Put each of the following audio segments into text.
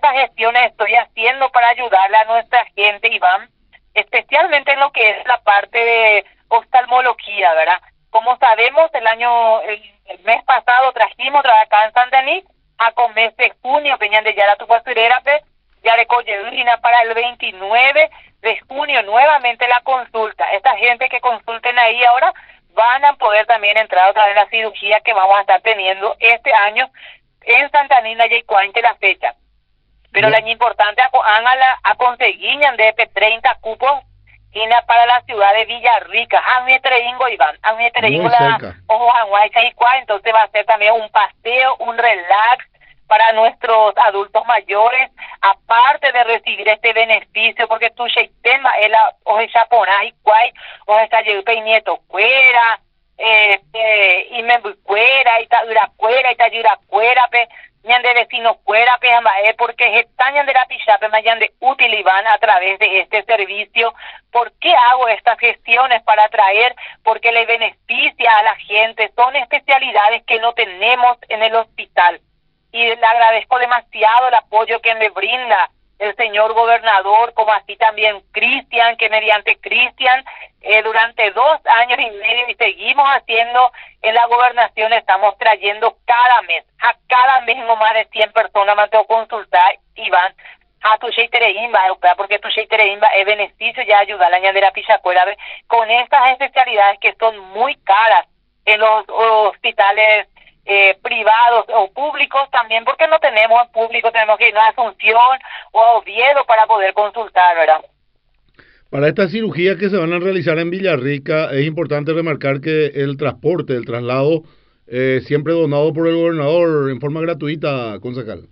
estas gestiones estoy haciendo para ayudarle a nuestra gente, Iván, especialmente en lo que es la parte de oftalmología, ¿verdad? Como sabemos, el mes pasado trajimos acá en Santaní, a con mes de junio, venían de Yara Tupasurera, ya recoge para el 29 de junio nuevamente la consulta. Esta gente que consulten ahí ahora van a poder también entrar otra vez en la cirugía que vamos a estar teniendo este año en Santanina y Cuánte la fecha. Pero lo importante a conseguir de 30 cupos para la ciudad de Villarrica. Iván, entonces va a ser también un paseo, un relax para nuestros adultos mayores, aparte de recibir este beneficio, porque tu tema es la japonés y cuay, nieto cuera, y me cuera, y ta cuera, y ta cuera, ñande vecino cuera, porque están de la pichape, de útil y van a través de este servicio. ¿Por qué hago estas gestiones? Para atraer, porque le beneficia a la gente, son especialidades que no tenemos en el hospital. Y le agradezco demasiado el apoyo que me brinda el señor gobernador, como así también Cristian, que mediante Cristian, durante 2 años y medio, y seguimos haciendo en la gobernación, estamos trayendo cada mes no más de 100 personas más a consultar, Iván, a tu Sheitereimba, porque tu Sheitereimba es beneficio ya ayudar a la ñandera Pichacuera con estas especialidades que son muy caras en los hospitales privados o públicos también, porque no tenemos público, tenemos que ir a Asunción o a Oviedo para poder consultar, ¿verdad? Para estas cirugías que se van a realizar en Villarrica, es importante remarcar que el transporte, el traslado, siempre donado por el gobernador en forma gratuita, concejal.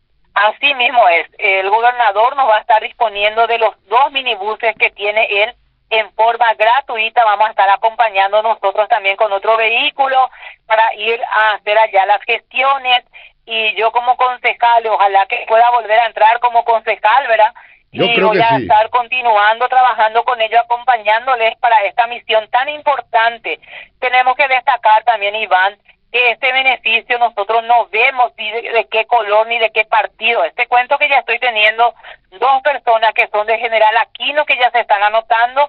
Así mismo es, el gobernador nos va a estar disponiendo de los 2 minibuses que tiene él en forma gratuita. Vamos a estar acompañando nosotros también con otro vehículo para ir a hacer allá las gestiones, y yo como concejal, ojalá que pueda volver a entrar como concejal, ¿verdad? Yo y creo voy que a sí. estar continuando trabajando con ellos, acompañándoles para esta misión tan importante. Tenemos que destacar también, Iván, que este beneficio nosotros no vemos ni de qué color ni de qué partido. Este cuento que ya estoy teniendo 2 personas que son de General Aquino, que ya se están anotando,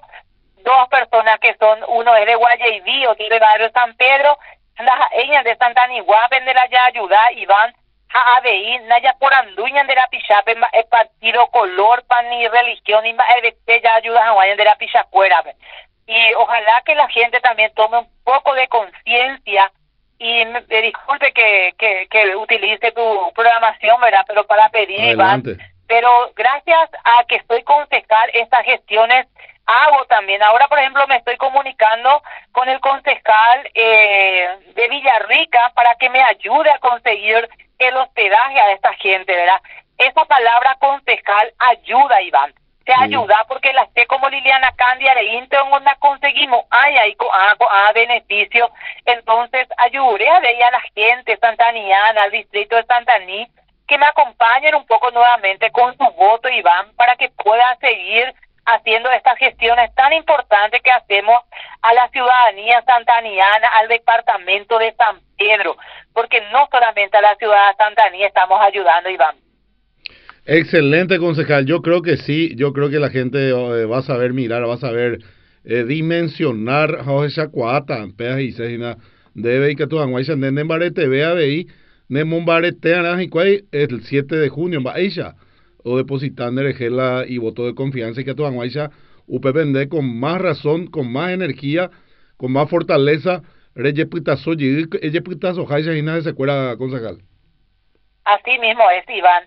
2 personas que son, uno es de Guayaibí, otro de Barrio San Pedro, ellas de Santaniguá, de la ya ayuda, Iván, a ABI, naya por anduñan de la pichape, el partido color, pan ni religión, y ya ayuda a de la pichacuera. Y ojalá que la gente también tome un poco de conciencia, y me disculpe que utilice tu programación, ¿verdad? Pero para pedir, Adelante. Iván, pero gracias a que estoy concejal, estas gestiones hago también. Ahora, por ejemplo, me estoy comunicando con el concejal de Villarrica para que me ayude a conseguir el hospedaje a esta gente, ¿verdad? Esa palabra concejal ayuda, Iván. Se ayuda porque la sé como Liliana Candia de Inter no conseguimos ahí beneficio. Entonces ayudé a ver a la gente santaniana, al distrito de Santaní, que me acompañen un poco nuevamente con su voto, Iván, para que puedan seguir haciendo estas gestiones tan importantes que hacemos a la ciudadanía santaniana, al departamento de San Pedro, porque no solamente a la ciudad de Santaní estamos ayudando, Iván. Excelente, concejal. Yo creo que sí, yo creo que la gente va a saber mirar, va a saber dimensionar esa cuata, peas y sesina, debe y que tu anguay se anden en barete, vea veí, nemon barete anajicuay el 7 de junio, va ella, o depositando energela y voto de confianza y que tu anguay UPPND con más razón, con más energía, con más fortaleza, reyepitazo, reyepitazo, jaisa y nada se cuela, concejal. Así mismo es, Iván.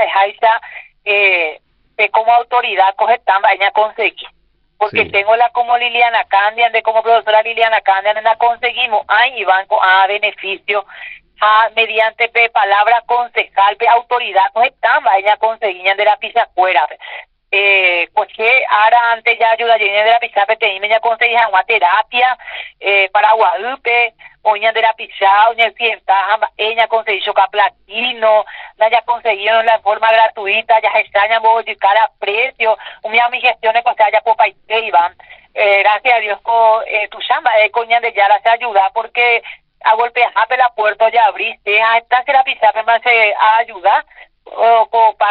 Como autoridad coge tan vaina conseguir. Porque Sí. tengo la como Liliana Candian, de como profesora Liliana Candian, la conseguimos. Iván, a beneficio, mediante palabra concejal, autoridad, coge tan vaina conseguir de la pizza fuera. Pues que ahora antes ya ayuda de la pizza, te ya conseguí una terapia para Guadalupe, oña de la pizza, oña sienta, ella conseguí platino, ya conseguido la forma gratuita, ya extraña modificar a precio, mi gestiones pues ya por país, Iván, gracias a Dios con tu chamba, coña de ya la se ayuda, porque a golpear la puerta ya abriste, esta se la pizza me va a ayudar, o